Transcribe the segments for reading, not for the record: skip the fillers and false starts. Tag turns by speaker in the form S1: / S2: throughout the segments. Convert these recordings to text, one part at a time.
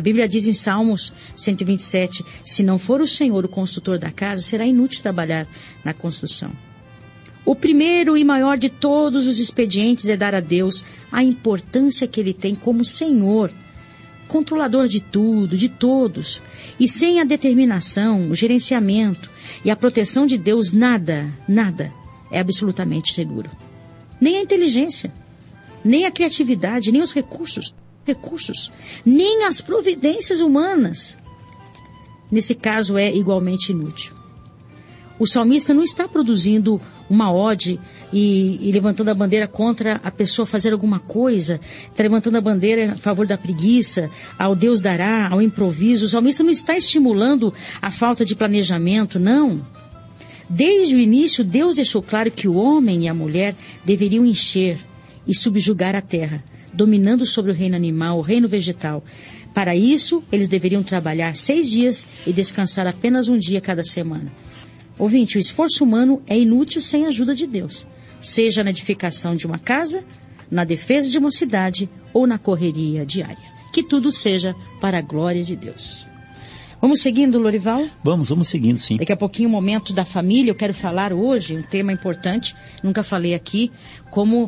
S1: Bíblia diz em Salmos 127, se não for o Senhor o construtor da casa, será inútil trabalhar na construção. O primeiro e maior de todos os expedientes é dar a Deus a importância que Ele tem como Senhor, controlador de tudo, de todos. E sem a determinação, o gerenciamento e a proteção de Deus, nada é absolutamente seguro. Nem a inteligência, nem a criatividade, nem os recursos, nem as providências humanas. Nesse caso é igualmente inútil. O salmista não está produzindo uma ode e levantando a bandeira contra a pessoa fazer alguma coisa, está levantando a bandeira a favor da preguiça, ao Deus dará, ao improviso. O salmista não está estimulando a falta de planejamento, não. Desde o início, Deus deixou claro que o homem e a mulher deveriam encher e subjugar a terra, dominando sobre o reino animal, o reino vegetal. Para isso, eles deveriam trabalhar 6 dias e descansar apenas um dia cada semana. Ouvinte, o esforço humano é inútil sem a ajuda de Deus, seja na edificação de uma casa, na defesa de uma cidade ou na correria diária. Que tudo seja para a glória de Deus. Vamos seguindo, Lorival?
S2: Vamos seguindo, sim.
S1: Daqui a pouquinho, o momento da família. Eu quero falar hoje, um tema importante, nunca falei aqui, como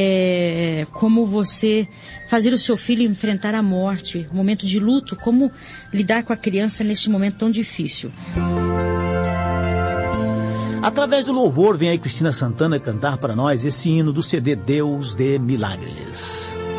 S1: você fazer o seu filho enfrentar a morte, um momento de luto, como lidar com a criança neste momento tão difícil.
S2: Através do louvor, vem aí Cristina Santana cantar para nós esse hino do CD Deus de Milagres.